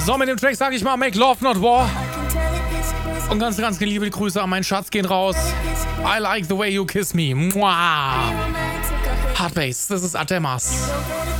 So, mit dem Track sage ich mal, make love not war. Und ganz liebe Grüße an meinen Schatz gehen raus. I like the way you kiss me. Mua. Hard Bass, das ist Atemas.